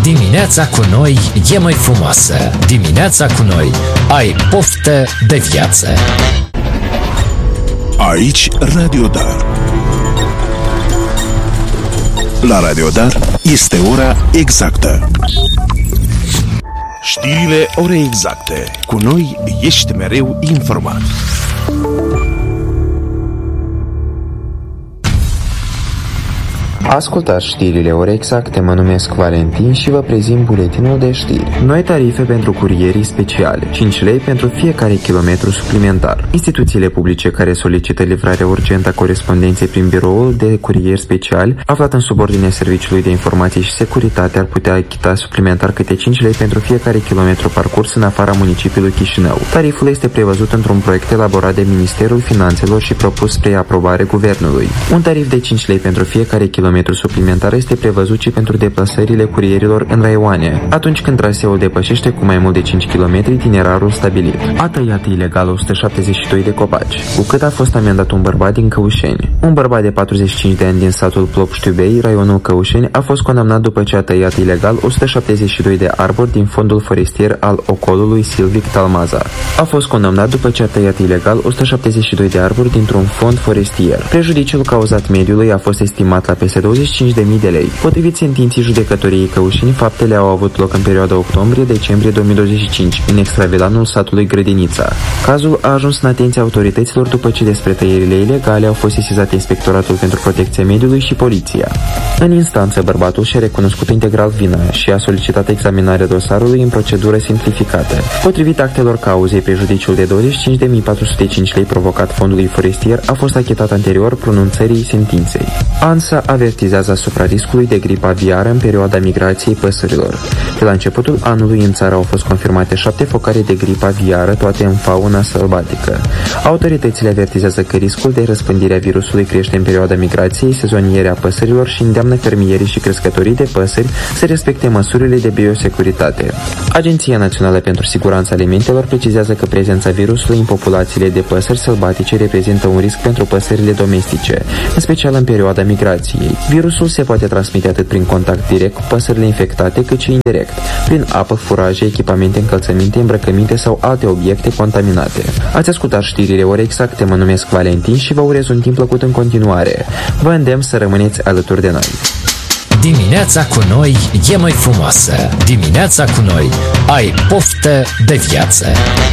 Dimineața cu noi e mai frumoasă. Dimineața cu noi ai poftă de viață. Aici Radio Dar. La Radio Dar este ora exactă. Știrile ore exacte. Cu noi ești mereu informat. Ascultați știrile ore exacte, mă numesc Valentin și vă prezint buletinul de știri. Noi tarife pentru curierii speciale, 5 lei pentru fiecare kilometru suplimentar. Instituțiile publice care solicită livrarea urgentă a corespondenței prin biroul de curier special, aflat în subordinea Serviciului de Informații și Securitate, ar putea achita suplimentar câte 5 lei pentru fiecare kilometru parcurs în afara municipiului Chișinău. Tariful este prevăzut într-un proiect elaborat de Ministerul Finanțelor și propus spre aprobare guvernului. Un tarif de 5 lei pentru fiecare kilometru suplimentar este prevăzut și pentru deplasările curierilor în raioane, atunci când traseul depășește cu mai mult de 5 km itinerarul stabilit. A tăiat ilegal 172 de copaci. Cu cât a fost amendat un bărbat din Căușeni. Un bărbat de 45 de ani din satul Plopștiubei, raionul Căușeni, a fost condamnat după ce a tăiat ilegal 172 de arbori din fondul forestier al ocolului Silvic Talmaza. A fost condamnat după ce a tăiat ilegal 172 de arbori dintr-un fond forestier. Prejudiciul cauzat mediului a fost estimat la peste 25.000 de lei. Potrivit sentinței judecătoriei Căușeni, faptele au avut loc în perioada octombrie-decembrie 2025, în extravilanul satului Grădinița. Cazul a ajuns în atenția autorităților după ce despre tăierile ilegale au fost sesizate Inspectoratul pentru Protecția Mediului și Poliția. În instanță, bărbatul și-a recunoscut integral vina și a solicitat examinarea dosarului în procedură simplificată. Potrivit actelor cauzei, prejudiciul de 25.405 lei provocat fondului forestier a fost achitat anterior pronunțării sentinței. ANSA avertizează asupra riscului de gripă aviară în perioada migrației păsărilor. De la începutul anului în țară au fost confirmate 7 focare de gripă aviară, toate în fauna sălbatică. Autoritățile avertizează că riscul de răspândire a virusului crește în perioada migrației sezoniere a păsărilor și îndeamnă fermierii și crescătorii de păsări să respecte măsurile de biosecuritate. Agenția Națională pentru Siguranța Alimentelor precizează că prezența virusului în populațiile de păsări sălbatice reprezintă un risc pentru păsările domestice, în special în perioada migrației. Virusul se poate transmite atât prin contact direct cu păsările infectate, cât și indirect, prin apă, furaje, echipamente, încălțăminte, îmbrăcăminte sau alte obiecte contaminate. Ați ascultat știrile ore exacte, mă numesc Valentin și vă urez un timp plăcut în continuare. Vă îndemn să rămâneți alături de noi. Dimineața cu noi e mai frumoasă. Dimineața cu noi ai poftă de viață.